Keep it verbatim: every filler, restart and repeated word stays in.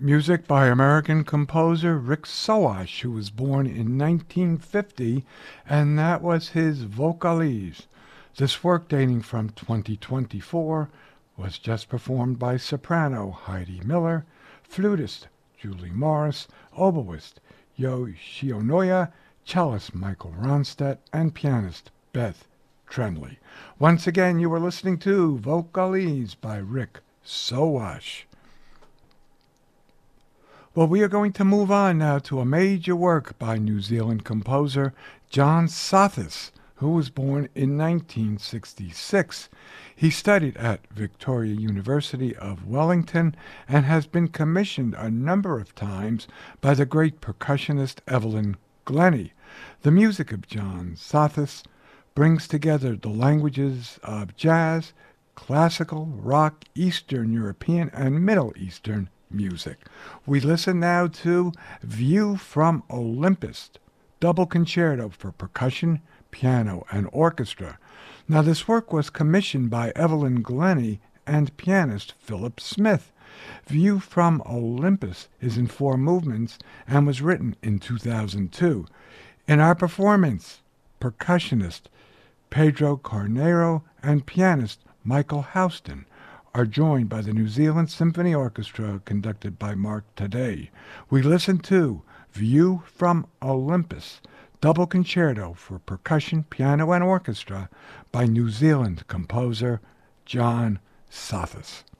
Music by American composer Rick Soash, who was born in nineteen fifty, and that was his Vocalise. This work, dating from twenty twenty-four, was just performed by soprano Heidi Miller, flutist Julie Morris, oboist Yo Shionoya, cellist Michael Ronstadt, and pianist Beth Trenley. Once again, you are listening to Vocalise by Rick Soash. Well, we are going to move on now to a major work by New Zealand composer John Sothis, who was born in nineteen sixty-six. He studied at Victoria University of Wellington and has been commissioned a number of times by the great percussionist Evelyn Glennie. The music of John Sothis brings together the languages of jazz, classical, rock, Eastern European, and Middle Eastern music. We listen now to View from Olympus, double concerto for percussion, piano, and orchestra. Now, this work was commissioned by Evelyn Glennie and pianist Philip Smith. View from Olympus is in four movements and was written in two thousand two. In our performance, percussionist Pedro Carneiro and pianist Michael Houston are joined by the New Zealand Symphony Orchestra conducted by Mark Taddei. We listen to View from Olympus, double concerto for percussion, piano, and orchestra by New Zealand composer John Sothis.